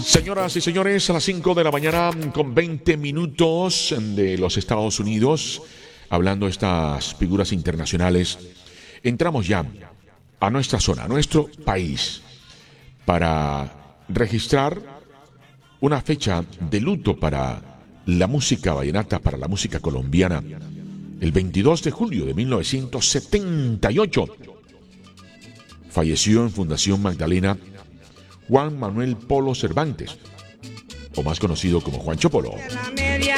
Señoras y señores, a las 5 de la mañana con 20 minutos de los Estados Unidos, hablando de estas figuras internacionales, entramos ya a nuestra zona, a nuestro país, para registrar una fecha de luto para la música vallenata, para la música colombiana. El 22 de julio de 1978 falleció en Fundación Magdalena Juan Manuel Polo Cervantes, o más conocido como Juancho Polo.